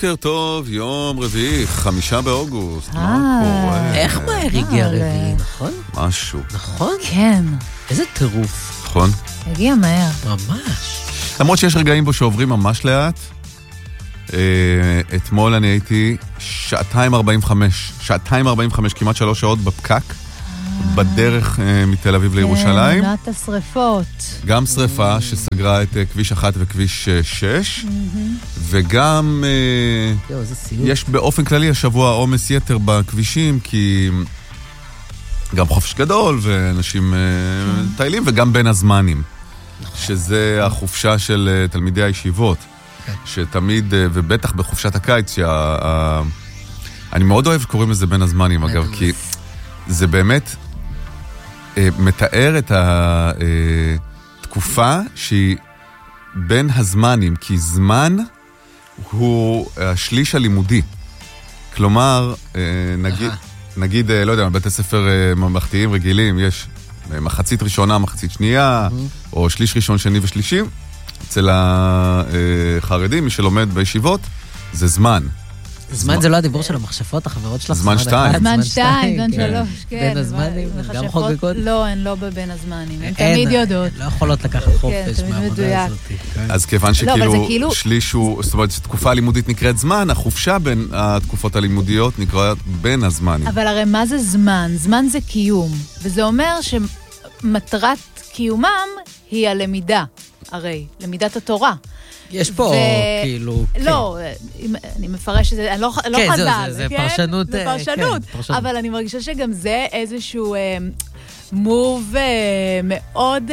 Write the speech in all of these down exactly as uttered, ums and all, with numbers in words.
בוקר טוב, יום רביעי, חמישה באוגוסט. מה קורה? איך מהר הגיע רביעי, נכון? משהו. נכון? כן. איזה טירוף. נכון? הגיע מהר. ממש. למרות שיש רגעים בו שעוברים ממש לאט. אתמול אני הייתי שעתיים ארבעים וחמש, שעתיים ארבעים וחמש, כמעט שלוש שעות בפקק, בדרך מתל אביב לירושלים. עונת השריפות. גם שריפה שסגרה את כביש אחת וכביש שש, וגם יש באופן כללי השבוע עומס יתר בכבישים, כי גם חופש גדול ואנשים טיילים, וגם בין הזמנים, שזה החופשה של תלמידי הישיבות, שתמיד, ובטח בחופשת הקיץ, אני מאוד אוהב שקוראים לזה בין הזמנים, אגב, כי זה באמת מתאר את התקופה שהיא בין הזמנים, כי זמן הוא השליש הלימודי. כלומר, נגיד, נגיד, לא יודע, בבתי ספר ממלכתיים רגילים, יש מחצית ראשונה, מחצית שנייה, או שליש ראשון, שני ושלישי. אצל החרדים, מי שלומד בישיבות, זה זמן. זמן זה לא הדיבור של המחשפות, החברות שלך. זמן שתיים. זמן שתיים, זמן שלוש, כן. בין הזמנים, גם חוגגות? לא, הן לא בבין הזמנים, הן תמיד יודעות. לא יכולות לקחת חופש מהעבודה הזאת. אז כיוון שכאילו שליש הוא, זאת אומרת, תקופה לימודית נקראת זמן, החופשה בין התקופות הלימודיות נקראת בין הזמנים. אבל הרי מה זה זמן? זמן זה קיום, וזה אומר שמטרת קיומם היא הלמידה, הרי, למידת התורה. יש פה, כאילו... לא, אני מפרש את זה, אני לא חדל. כן, זה פרשנות. זה פרשנות, אבל אני מרגישה שגם זה איזשהו מוב מאוד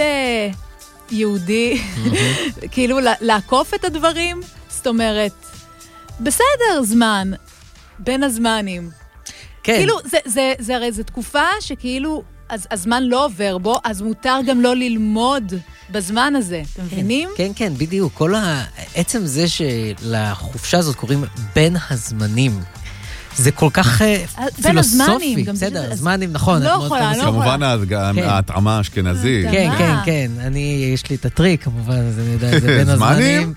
יהודי, כאילו לעקוף את הדברים, זאת אומרת, בסדר זמן, בין הזמנים. כאילו, זה הרי זו תקופה שכאילו... אז הזמן לא עובר בו, אז מותר גם לא ללמוד בזמן הזה, אתם מבינים? כן, כן, בדיוק. כל העצם זה שלחופשה הזאת קוראים בין הזמנים. זה כל כך פילוסופי. בסדר, הזמנים, נכון. לא יכולה, לא כמובן ההתאמה האשכנזית. כן, כן, כן. אני, יש לי את הטריק, כמובן, אז אני יודע, זה בין הזמנים.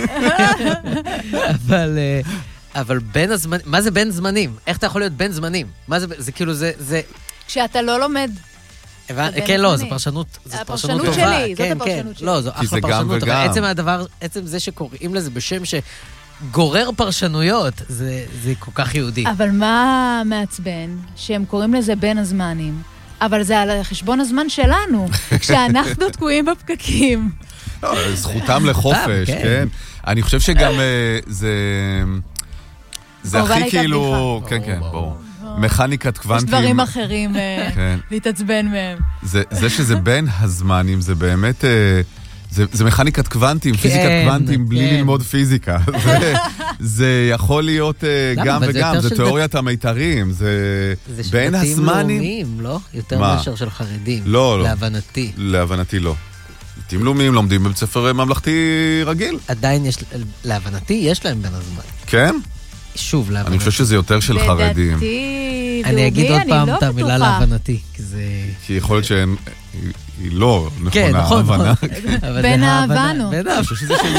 אבל... אבל בין הזמנים, מה זה בין זמנים? איך אתה יכול להיות בין זמנים? מה זה, זה כאילו, זה... כשאתה לא לומד. כן, לא, זו פרשנות, זו פרשנות טובה. שלי, זאת הפרשנות שלי. לא, זו אחלה פרשנות, אבל עצם הדבר, עצם זה שקוראים לזה בשם שגורר פרשנויות, זה כל כך יהודי. אבל מה מעצבן? שהם קוראים לזה בין הזמנים, אבל זה על חשבון הזמן שלנו, כשאנחנו תקועים בפקקים. זכותם לחופש, כן. אני חושב שגם זה... זה הכי כאילו... כן, כן, ברור. מכניקת קוונטים. יש דברים אחרים להתעצבן מהם. זה שזה בין הזמנים, זה באמת, זה מכניקת קוונטים, פיזיקת קוונטים, בלי ללמוד פיזיקה. זה יכול להיות גם וגם, זה תיאוריית המיתרים, זה בין הזמנים. זה שבטים לאומיים, לא? יותר מאשר של חרדים. לא, לא. להבנתי. להבנתי לא. בתים לאומיים לומדים בבית ספר ממלכתי רגיל. עדיין יש, להבנתי יש להם בין הזמן. כן? שוב, להבנתי. אני חושב שזה יותר של חרדים. לדעתי, אני אגיד עוד פעם את המילה להבנתי, כי זה... כי יכול להיות שהיא לא נכונה, כן, נכון, ההבנה. בין ההבנו. אני חושב שזה של...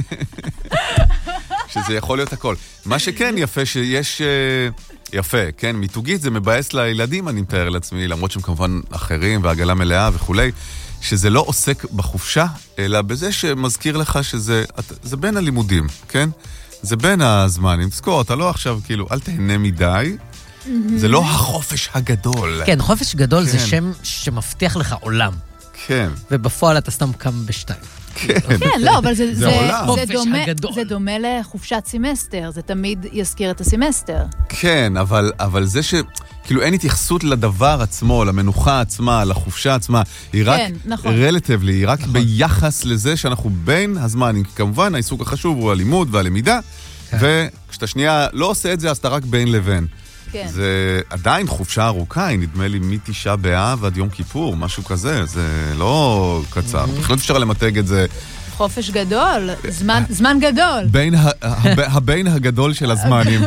שזה יכול להיות הכל. מה שכן יפה שיש... יפה, כן, מיתוגית זה מבאס לילדים, אני מתאר לעצמי, למרות שהם כמובן אחרים והגלה מלאה וכולי, שזה לא עוסק בחופשה, אלא בזה שמזכיר לך שזה זה בין הלימודים, כן? זה בין הזמנים. תזכור, אתה לא עכשיו, כאילו, אל תהנה מדי. זה לא החופש הגדול. כן, חופש גדול זה שם שמבטיח לך עולם. כן. ובפועל אתה סתם קם בשתיים. כן. כן, לא, אבל זה, זה עולם. זה דומה לחופשת סמסטר. זה תמיד יזכיר את הסמסטר. כן, אבל, אבל זה ש... כאילו אין התייחסות לדבר עצמו, למנוחה עצמה, לחופשה עצמה, היא רק רלטיבלי, היא רק ביחס לזה שאנחנו בין הזמנים, כי כמובן העיסוק החשוב הוא הלימוד והלמידה, וכשאתה שנייה לא עושה את זה, אז אתה רק בין לבין. זה עדיין חופשה ארוכה, היא נדמה לי מתשעה באב עד יום כיפור, משהו כזה, זה לא קצר. בכלל אפשר למתג את זה. חופש גדול, זמן גדול. הבין הגדול של הזמנים.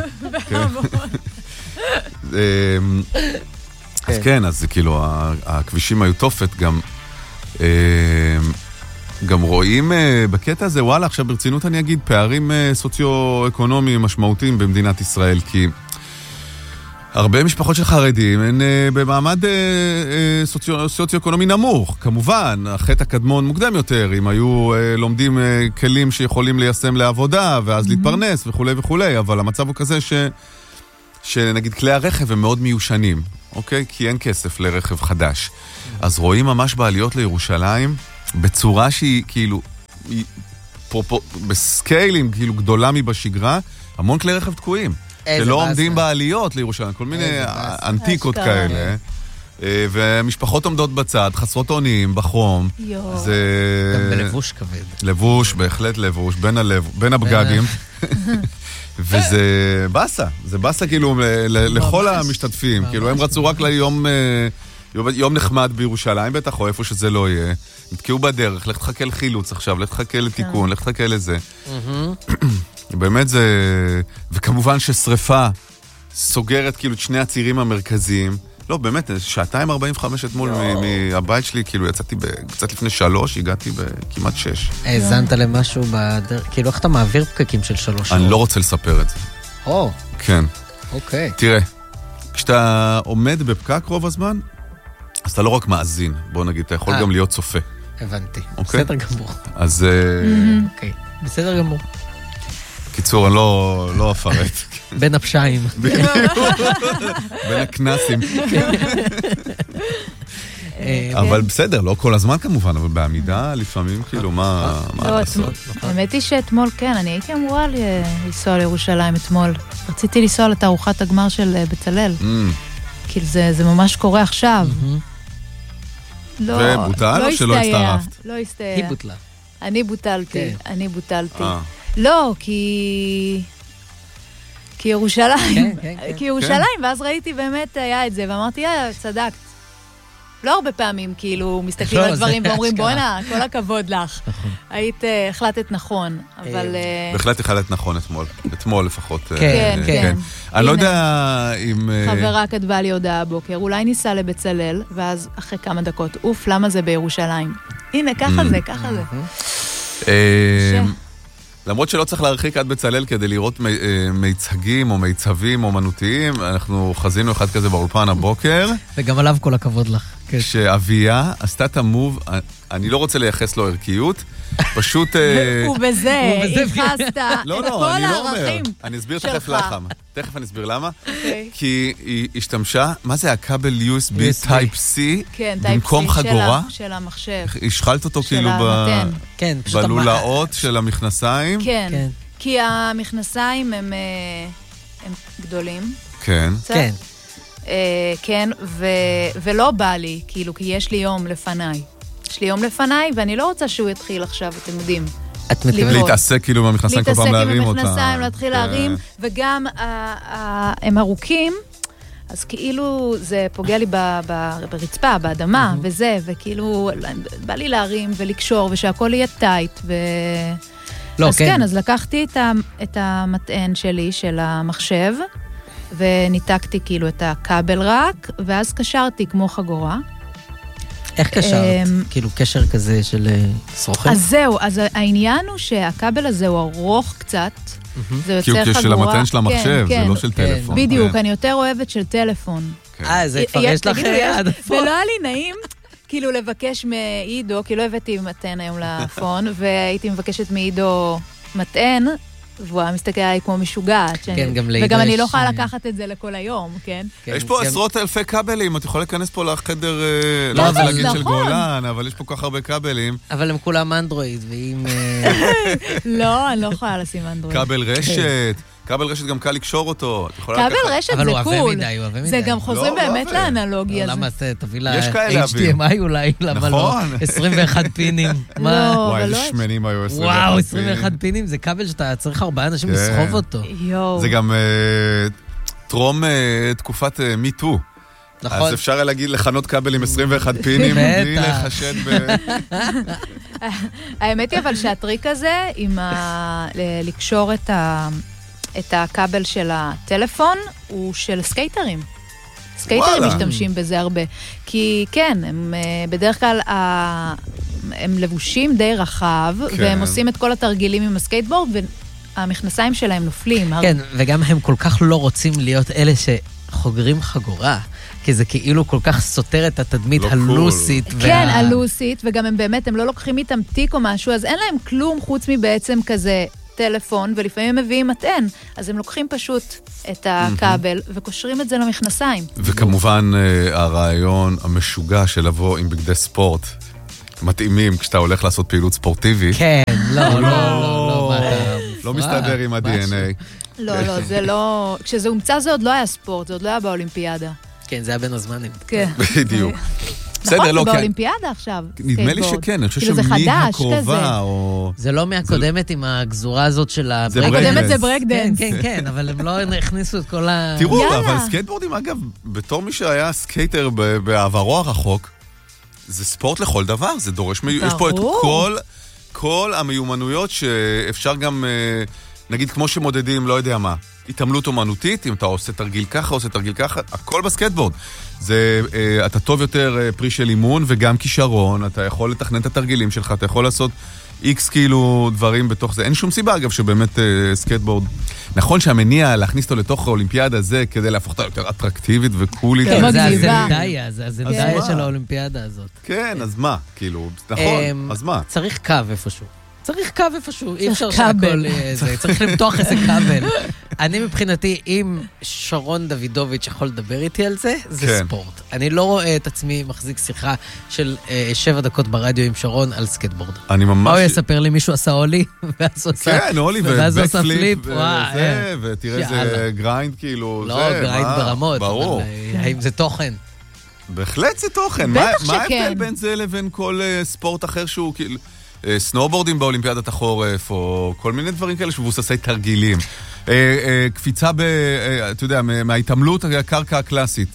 אז כן, אז כאילו הכבישים היו תופת גם גם רואים בקטע הזה, וואלה, עכשיו ברצינות אני אגיד, פערים סוציו-אקונומיים משמעותיים במדינת ישראל, כי הרבה משפחות של חרדים הן במעמד סוציו, סוציו-אקונומי נמוך. כמובן, החטא הקדמון מוקדם יותר, אם היו לומדים כלים שיכולים ליישם לעבודה, ואז להתפרנס וכו' וכו', אבל המצב הוא כזה ש... שנגיד כלי הרכב הם מאוד מיושנים, אוקיי? כי אין כסף לרכב חדש. אז רואים ממש בעליות לירושלים, בצורה שהיא כאילו, היא, פרופו, בסקיילים כאילו גדולה מבשגרה, המון כלי רכב תקועים. שלא עומדים בעליות לירושלים, כל מיני אנטיקות כאלה. ומשפחות עומדות בצד, חסרות אונים, בחום. זה... גם בלבוש כבד. לבוש, בהחלט לבוש, בין הלב, בין הבגדים. וזה בסה, זה בסה כאילו לכל המשתתפים. כאילו הם רצו רק ליום יום נחמד בירושלים, בטח, או איפה שזה לא יהיה. נתקעו בדרך, לך תחכה לחילוץ עכשיו, לך תחכה לתיקון, לך תחכה לזה. באמת זה... וכמובן ששריפה סוגרת כאילו את שני הצירים המרכזיים. לא, באמת, שעתיים ארבעים וחמש אתמול מהבית שלי, כאילו יצאתי קצת לפני שלוש, הגעתי בכמעט שש. האזנת למשהו בדרך, כאילו איך אתה מעביר פקקים של שלוש? אני לא רוצה לספר את זה. או. כן. אוקיי. תראה, כשאתה עומד בפקק רוב הזמן, אז אתה לא רק מאזין, בוא נגיד, אתה יכול גם להיות צופה. הבנתי. בסדר גמור. אז... אוקיי, בסדר גמור. קיצור, אני לא, לא אפרט. בין הפשעים. בין הכנסים. אבל בסדר, לא כל הזמן כמובן, אבל בעמידה לפעמים, כאילו, מה לעשות? האמת היא שאתמול, כן, אני הייתי אמורה לנסוע לירושלים אתמול. רציתי לנסוע לתערוכת הגמר של בצלאל. כאילו, זה ממש קורה עכשיו. ובוטל או שלא הצטרפת? לא הסתייע. היא בוטלה. אני בוטלתי, אני בוטלתי. לא, כי... כי ירושלים. כי ירושלים, ואז ראיתי באמת היה את זה, ואמרתי, אה, צדקת. לא הרבה פעמים, כאילו, מסתכלים על דברים ואומרים, בוא'נה, כל הכבוד לך. היית, החלטת נכון, אבל... בהחלט החלטת נכון אתמול. אתמול לפחות. כן, כן. אני לא יודע אם... חברה כתבה לי הודעה הבוקר, אולי ניסע לבצלאל, ואז אחרי כמה דקות, אוף, למה זה בירושלים? הנה, ככה זה, ככה זה. למרות שלא צריך להרחיק עד בצלאל כדי לראות מיצגים או מיצבים אומנותיים, אנחנו חזינו אחד כזה באולפן הבוקר. וגם עליו כל הכבוד לך. שאביה עשתה את המוב, אני לא רוצה לייחס לו ערכיות, פשוט... ובזה ייחסת את כל הערכים. אני אסביר תכף למה. תכף אני אסביר למה. כי היא השתמשה, מה זה הקבל יו אס בי Type-C במקום חגורה? של המחשב. השחלת אותו כאילו בלולאות של המכנסיים. כן, כי המכנסיים הם גדולים. כן. כן. כן, ולא בא לי, כאילו, כי יש לי יום לפניי. יש לי יום לפניי, ואני לא רוצה שהוא יתחיל עכשיו, אתם יודעים. להתעסק כאילו במכנסיים כל פעם להרים אותה. להתעסק עם המכנסיים, להתחיל להרים, וגם הם ארוכים, אז כאילו זה פוגע לי ברצפה, באדמה, וזה, וכאילו בא לי להרים ולקשור, ושהכל יהיה טייט, ו... אז כן, אז לקחתי את המטען שלי, של המחשב, וניתקתי כאילו את הכבל רק, ואז קשרתי כמו חגורה. איך קשרת? כאילו קשר כזה של סרוכן? אז זהו, אז העניין הוא שהכבל הזה הוא ארוך קצת, זה יוצר חגורה. כאילו של המתן של המחשב, זה לא של טלפון. בדיוק, אני יותר אוהבת של טלפון. אה, זה כבר יש לך יד. ולא היה לי נעים, כאילו לבקש מעידו, כי לא הבאתי מתן היום לפון, והייתי מבקשת מעידו מתן, והוא היה מסתכל עליי כמו משוגעת. כן, גם לידה. וגם אני לא יכולה לקחת את זה לכל היום, כן? יש פה עשרות אלפי כבלים, את יכולה להיכנס פה לחדר, לא רוצה להגיד של גולן, אבל יש פה כל כך הרבה כבלים. אבל הם כולם אנדרואיד, ואם... לא, אני לא יכולה לשים אנדרואיד. כבל רשת. כבל רשת גם קל לקשור אותו. כבל רשת זה קול. אבל הוא עבה מדי, הוא עבה מדי. זה גם חוזרים באמת לאנלוגיה. למה תביא ל-אייץ' די אם איי אולי, למה לא? עשרים ואחד פינים. וואי, איזה שמנים היו עשרים ואחד פינים. וואו, עשרים ואחד פינים, זה כבל שאתה צריך ארבעה אנשים לסחוב אותו. זה גם טרום תקופת מיטו. נכון. אז אפשר להגיד לכנות כבל עם עשרים ואחד פינים, בלי לחשד ב... האמת היא אבל שהטריק הזה, עם לקשור את ה... את הכבל של הטלפון הוא של סקייטרים. סקייטרים משתמשים בזה הרבה. כי כן, הם בדרך כלל הם לבושים די רחב, כן. והם עושים את כל התרגילים עם הסקייטבורד, והמכנסיים שלהם נופלים. כן, הר... וגם הם כל כך לא רוצים להיות אלה שחוגרים חגורה, כי זה כאילו כל כך סותר את התדמית לא הלוסית. Cool. וה... כן, הלוסית, וגם הם באמת, הם לא לוקחים איתם תיק או משהו, אז אין להם כלום חוץ מבעצם כזה טלפון, ולפעמים הם מביאים מטען, אז הם לוקחים פשוט את הכבל mm-hmm. וקושרים את זה למכנסיים. וכמובן הרעיון המשוגע של לבוא עם בגדי ספורט, מתאימים כשאתה הולך לעשות פעילות ספורטיבית. כן, לא, לא, לא, לא, לא מסתדר עם ה-די אן איי. לא, לא, זה לא... כשזה הומצא זה עוד לא היה ספורט, זה עוד לא היה באולימפיאדה. כן, זה היה בין הזמנים. כן. בדיוק. נכון, זה באולימפיאדה עכשיו. נדמה לי שכן, אני חושב שמי הקרובה, או... זה לא מהקודמת עם הגזורה הזאת של הברקדנס. הקודמת זה ברקדנס. כן, כן, כן, אבל הם לא הכניסו את כל ה... תראו, אבל סקייטבורדים, אגב, בתור מי שהיה סקייטר בעברו הרחוק, זה ספורט לכל דבר, זה דורש... יש פה את כל, כל המיומנויות שאפשר גם, נגיד, כמו שמודדים, לא יודע מה, התעמלות אומנותית, אם אתה עושה תרגיל ככה, עושה תרגיל ככה, הכל בסקייטבורד. זה, אתה טוב יותר פרי של אימון וגם כישרון, אתה יכול לתכנן את התרגילים שלך, אתה יכול לעשות איקס כאילו דברים בתוך זה. אין שום סיבה, אגב, שבאמת סקייטבורד... נכון שהמניע להכניס אותו לתוך האולימפיאדה זה כדי להפוך אותה יותר אטרקטיבית וקולית. כן, זה הזנדאיה, זה הזנדאיה של האולימפיאדה הזאת. כן, אז מה? כאילו, נכון, אז מה? צריך קו איפשהו. צריך קו איפשהו, אי אפשר שהכל זה, צריך למתוח איזה כבל. אני מבחינתי, אם שרון דוידוביץ' יכול לדבר איתי על זה, זה ספורט. אני לא רואה את עצמי מחזיק שיחה של שבע דקות ברדיו עם שרון על סקייטבורד. אני ממש... או יספר לי מישהו עשה אולי, ואז עושה... כן, אולי ובקפליפ, וזה, ותראה איזה גריינד כאילו, לא, גריינד ברמות, אבל האם זה תוכן? בהחלט זה תוכן. מה ההבדל בין זה לבין כל ספורט אחר שהוא כאילו... סנובורדים באולימפיאדת החורף, או כל מיני דברים כאלה שבוססי תרגילים. קפיצה ב... אתה יודע, מההתעמלות הקרקע הקלאסית.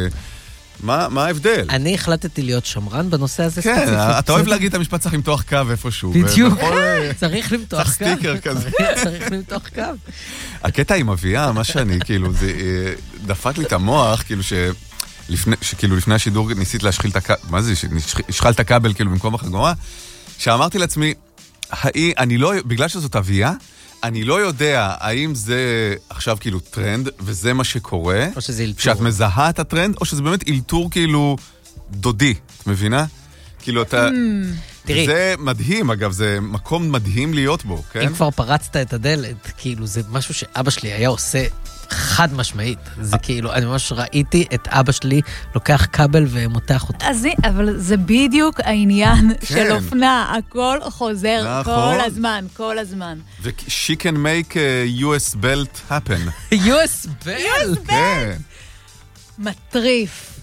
מה ההבדל? אני החלטתי להיות שמרן בנושא הזה ספציפית. כן, אתה אוהב להגיד את המשפט צריך למתוח קו איפשהו. בדיוק. צריך למתוח קו. צריך סטיקר כזה. צריך למתוח קו. הקטע עם אביה, מה שאני, כאילו, זה דפק לי את המוח, כאילו ש... שכאילו לפני השידור ניסית להשחיל את הכבל, מה זה? השחלת הכבל כאילו במקום החגורה. שאמרתי לעצמי, אני לא, בגלל שזאת אביה, אני לא יודע האם זה עכשיו כאילו טרנד, וזה מה שקורה, או שזה אילתור. שאת מזהה את הטרנד, או שזה באמת אילתור כאילו דודי, את מבינה? כאילו אתה... תראי. זה מדהים, אגב, זה מקום מדהים להיות בו, כן? אם כבר פרצת את הדלת, כאילו זה משהו שאבא שלי היה עושה חד משמעית. זה כאילו, אני ממש ראיתי את אבא שלי לוקח כבל ומותח אותו. אז אבל זה בדיוק העניין של אופנה. הכל חוזר כל הזמן, כל הזמן. ו-she can make a U S belt happen. U S belt? כן. מטריף.